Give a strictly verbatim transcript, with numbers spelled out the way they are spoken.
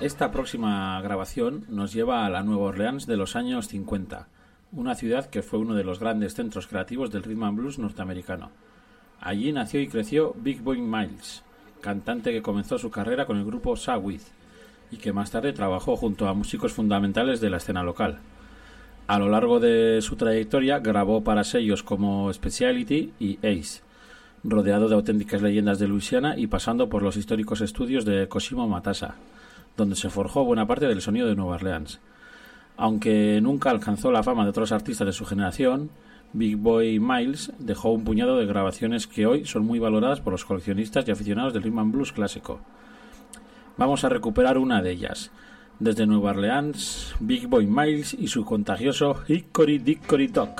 Esta próxima grabación nos lleva a la Nueva Orleans de los años cincuenta, una ciudad que fue uno de los grandes centros creativos del rhythm and blues norteamericano. Allí nació y creció Big Boy Miles, cantante que comenzó su carrera con el grupo Sawith y que más tarde trabajó junto a músicos fundamentales de la escena local. A lo largo de su trayectoria grabó para sellos como Speciality y Ace, rodeado de auténticas leyendas de Luisiana y pasando por los históricos estudios de Cosimo Matassa, donde se forjó buena parte del sonido de Nueva Orleans. Aunque nunca alcanzó la fama de otros artistas de su generación, Big Boy Miles dejó un puñado de grabaciones que hoy son muy valoradas por los coleccionistas y aficionados del rhythm and blues clásico. Vamos a recuperar una de ellas. Desde Nueva Orleans, Big Boy Miles y su contagioso Hickory Dickory Dock.